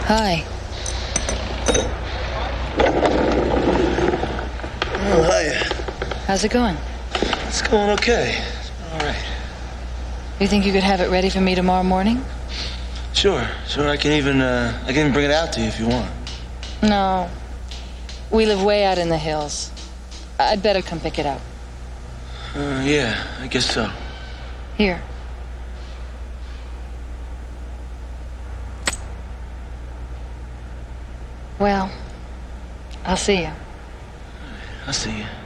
Hi. Oh, hiya. How's it going? It's going okay. All right. You think you could have it ready for me tomorrow morning? Sure. I can even bring it out to you if you want. No. We live way out in the hills. I'd better come pick it up. Yeah, I guess so. Here. Well, I'll see you. I'll see you.